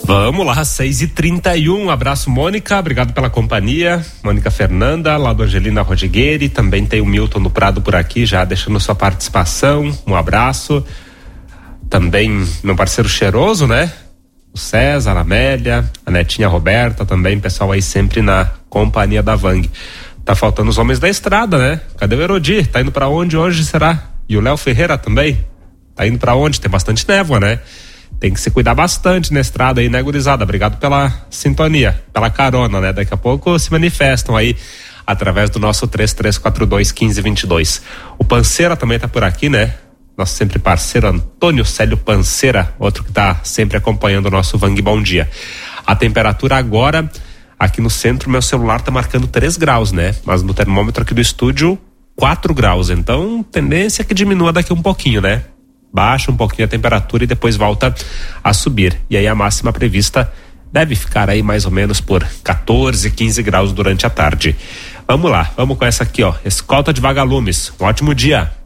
Vamos lá, 6h31, abraço Mônica, obrigado pela companhia, Mônica Fernanda, lá do Angelina Rodrigueri, também tem o Milton no Prado por aqui, já deixando sua participação, um abraço, também meu parceiro cheiroso, né, o César, a Amélia, a netinha Roberta, também pessoal aí sempre na companhia da Vang. Tá faltando os homens da estrada, né, cadê o Erodi, tá indo pra onde hoje será? E o Léo Ferreira também, tá indo pra onde? Tem bastante névoa, né? Tem que se cuidar bastante na estrada aí, né, gurizada? Obrigado pela sintonia, pela carona, né? Daqui a pouco se manifestam aí através do nosso 3342-1522. O Panceira também tá por aqui, né? Nosso sempre parceiro Antônio Célio Panceira, outro que tá sempre acompanhando o nosso Vang Bom Dia. A temperatura agora, aqui no centro, meu celular tá marcando 3 graus, né? Mas no termômetro aqui do estúdio, 4 graus. Então, tendência é que diminua daqui um pouquinho, né? Baixa um pouquinho a temperatura e depois volta a subir. E aí a máxima prevista deve ficar aí mais ou menos por 14, 15 graus durante a tarde. Vamos lá, vamos com essa aqui, ó. Escolta de Vagalumes. Um ótimo dia.